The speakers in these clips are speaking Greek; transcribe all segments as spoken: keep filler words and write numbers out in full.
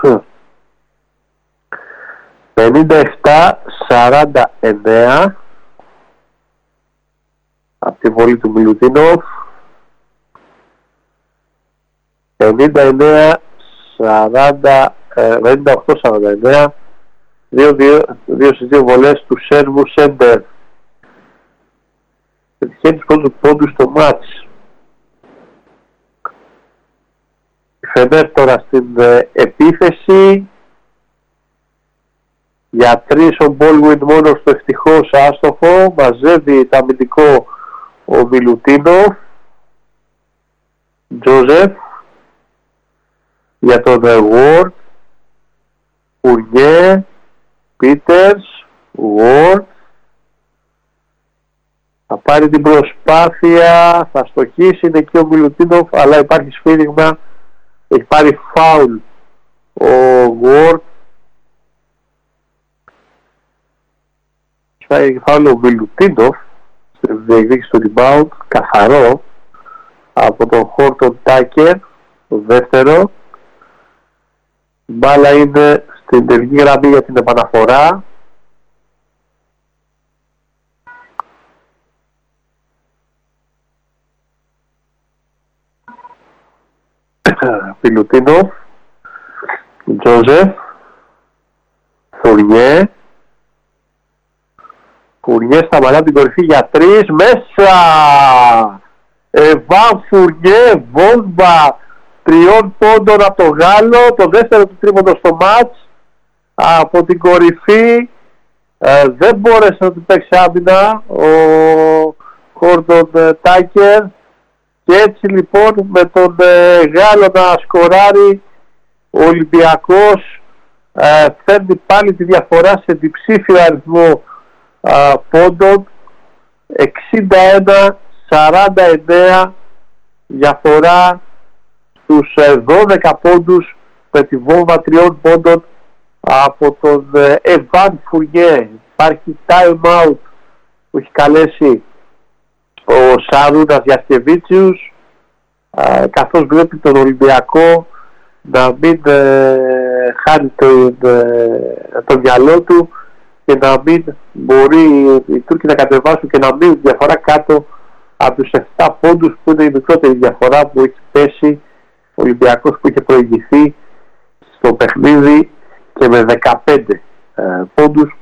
πενήντα επτά σαράντα εννέα από τη βολή του Μιλουτίνοφ. πενήντα εννέα σαράντα, πενήντα οκτώ σαράντα εννέα, δύο στις δύο βολές του Σέρβου Σέντερ. Πετυχαίνει τους πρώτους πόντους στο μάτς. Η Φενέρ τώρα στην ε, επίθεση. Για τρεις ο Μπόλουιν μόνος του, ευτυχώς άστοχο. Μαζεύει το αμυντικό ο Μιλουτίνοφ. Τζόζεφ. Για τον Ward. Φουρνιέ. Πίτερς. Ward. Θα πάρει την προσπάθεια, θα στοχίσει, είναι εκεί ο Μιλουτίνοφ, αλλά υπάρχει σφύριγμα, έχει πάρει φάουλ ο Ward. Έχει πάρει φάουλ ο Μιλουτίνοφ στην διεκδίκηση του rebound, καθαρό, από τον Χόρτον Τάκερ, το δεύτερο. Η μπάλα είναι στην τελική γραμμή για την επαναφορά. Μιλουτίνοφ, Τζόζεφ, Φουρνιέ. Φουρνιέ σταματά την κορυφή για τρεις, μέσα! Εβάν Φουρνιέ, βόμβα τριών πόντων από το Γάλλο, το δεύτερο του τρίποντο στο μάτς, από την κορυφή. Ε, δεν μπόρεσε να του παίξει άμυνα ο Χόρντον Τάκερ. Και έτσι λοιπόν με τον ε, Γάλλο να σκοράρει, ο Ολυμπιακός ε, φέρνει πάλι τη διαφορά σε διψήφιο αριθμό ε, πόντων. εξήντα ένα σαράντα εννέα διαφορά στους ε, δώδεκα πόντους με τη βόμβα τριών πόντων από τον ε, Εβάν Φουρνιέ. Υπάρχει time out που έχει καλέσει ο Σαρούνας Γιασκεβίτσιους, ε, καθώς βλέπει τον Ολυμπιακό να μην ε, χάνει το, ε, το μυαλό του και να μην μπορεί οι Τούρκοι να κατεβάσουν και να μείνουν διαφορά κάτω από τους επτά πόντους, που είναι η μικρότερη διαφορά που έχει πέσει ο Ολυμπιακός, που είχε προηγηθεί στο παιχνίδι και με δεκαπέντε ε, πόντους.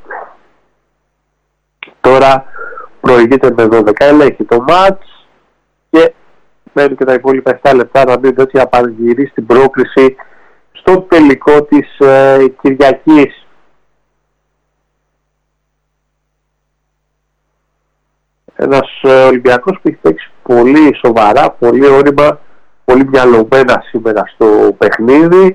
Τώρα προηγείται με δώδεκα, ελέγχει το μάτς και μένουν και τα υπόλοιπα επτά λεπτά να μην έτσι απαγυρίσει την πρόκριση στο τελικό της ε, Κυριακής. Ένας ε, Ολυμπιακός που έχει παίξει πολύ σοβαρά, πολύ όρημα, πολύ μυαλωμένα σήμερα στο παιχνίδι.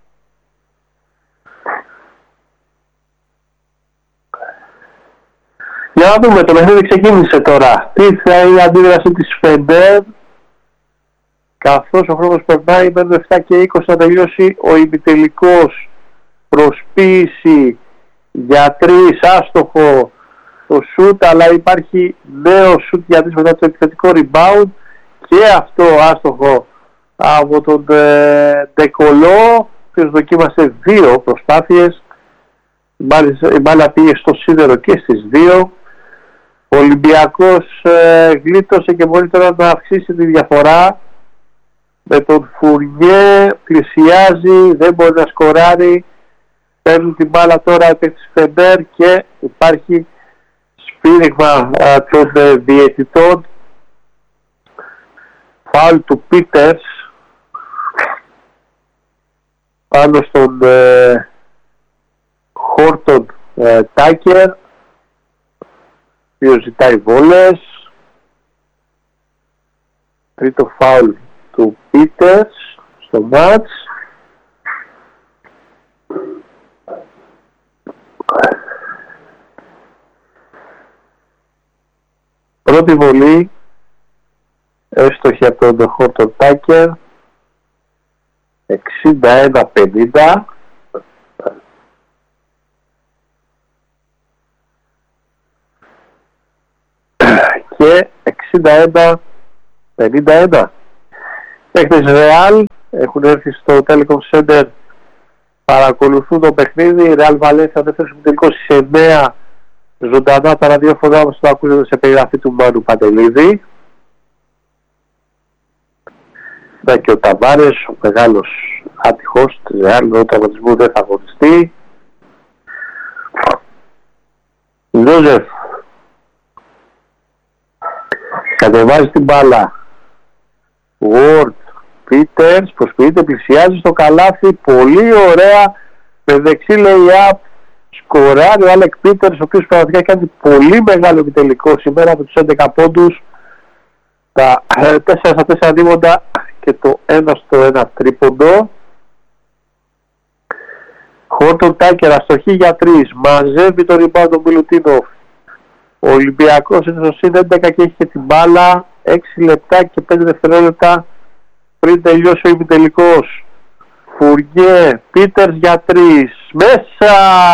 Για να δούμε, το παιχνίδι ξεκίνησε τώρα. Τι θα είναι η αντίδραση της Φενέρ, καθώς ο χρόνος περνάει, μένουν επτά και είκοσι να τελειώσει ο ημιτελικός. Προσποίηση για τρεις, άστοχο το σουτ, αλλά υπάρχει νέο σουτ για τρεις μετά το επιθετικό rebound και αυτό άστοχο από τον ε, Ντεκολό, που δοκίμασε δύο προσπάθειες. Η μπάλα πήγε στο σίδερο και στις δύο. Ο Ολυμπιακός ε, γλίτωσε και μπορεί τώρα να αυξήσει τη διαφορά. Με τον Φουρνιέ πλησιάζει, δεν μπορεί να σκοράρει. Παίρνουν την μπάλα τώρα επί της Φενέρ και υπάρχει σφύριγμα ε, των ε, διαιτητών. Φάουλ του Πίτερς πάνω στον ε, Χόρτον ε, Τάκερ, ο οποίος ζητάει βόλες. Τρίτο φάουλ του Πίτερς στο μάτς. Πρώτη βολή έστοχη από τον Χόρτον Τάκερ, εξήντα ένα πενήντα. Και εξήντα ένα πενήντα ένα. Παίκτες Ρεάλ έχουν έρθει στο Telecom Center παρακολουθούν το παιχνίδι. Η Real Valencia δεύτερος ημιτελικός στις εννέα ζωντανά τα ραδιόφωνα μας το ακούσατε σε περιγραφή του Μάνου Παντελίδη. Να και ο Ταβάρες, ο μεγάλος άτυχος της Real, ο τραυματισμού δεν θα αγωνιστεί. Ζόζεφ κατεβάζει την μπάλα. Ward, Peters, προσποιείται, πλησιάζει στο καλάθι, πολύ ωραία, με δεξί lay-up, σκοράρει ο Άλεκ Peters, ο οποίος πραγματικά κάνει πολύ μεγάλο επιτελικό σήμερα με τους έντεκα πόντους, τα τέσσερα στα τέσσερα δίμοντα και το ένα στο ένα τρίποντο. Χόρτον Τάκερ, αστοχή για τρεις, μαζεύει το rebound του Μιλουτίνοφ. Ο Ολυμπιακός είναι στο συν έντεκα και έχει και την μπάλα, έξι λεπτά και πέντε δευτερόλεπτα πριν τελειώσει ο ημιτελικός. Φουριέ, Πίτερς για τρεις, μέσα!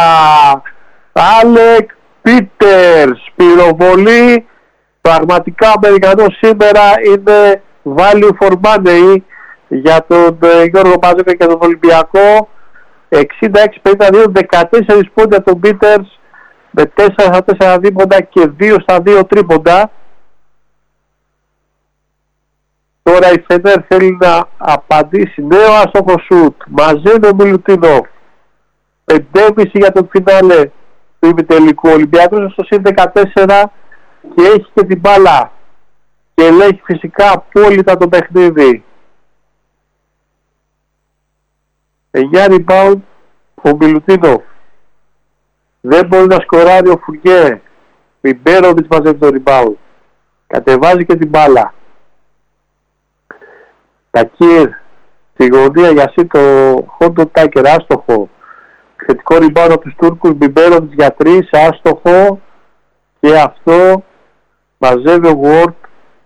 Άλεκ Πίτερς, πυροβολή, πραγματικά ο Αμερικανός σήμερα είναι value for money για τον Γιώργο Μαζέκα και τον Ολυμπιακό. εξήντα έξι πενήντα δύο, δεκατέσσερα πόντια τον Πίτερς με τέσσερα στα τέσσερα δίποντα και δύο στα δύο τρίποντα. Τώρα η Φενέρ θέλει να απαντήσει. Νέο άστοχο σουτ. Μαζεύει ο Μιλουτίνοφ. πέντε κόμμα πέντε για τον φινάλε του ημιτελικού. Ο Ολυμπιακός στο συν δεκατέσσερα και έχει και την μπάλα. Και ελέγχει φυσικά απόλυτα το παιχνίδι. εννιά rebound ο Μιλουτίνοφ. Δεν μπορεί να σκοράρει ο Φουργέ. Μπιμπέροβιτς μαζεύει το rebound. Κατεβάζει και την μπάλα. Τακίρ στη γωνία για σύ το Χόντο Τάκερ, άστοχο. Θετικό rebound από τους Τούρκους. Μπιμπέροβιτς για τρεις, άστοχο. Και αυτό μαζεύει ο Ward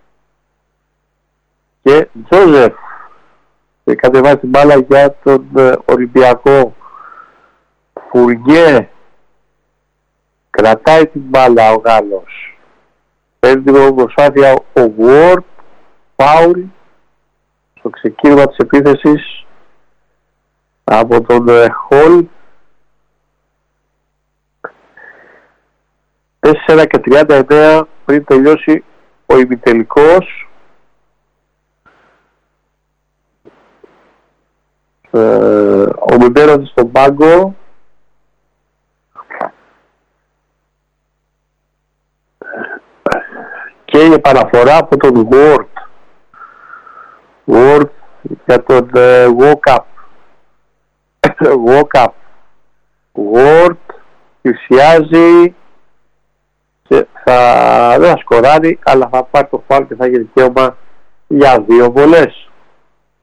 και Τζόζεφ. Και κατεβάζει την μπάλα για τον ε, Ολυμπιακό. Φουργέ κρατάει την μπάλα ο Γάλλος. Παίρνει την προσπάθεια ο Ward. Φάουλ στο ξεκίνημα της επίθεσης από τον Χολ. τέσσερα και τριάντα εννέα πριν τελειώσει ο ημιτελικός. Ε, ο Μιμπέρος στον πάγκο. Και η επαναφορά από τον Ward. Ward για τον uh, Walkup. Walkup. Ward πλησιάζει και θα δεν θα σκοράρει, αλλά θα πάρει το φάουλ και θα έχει δικαίωμα για δύο βολές.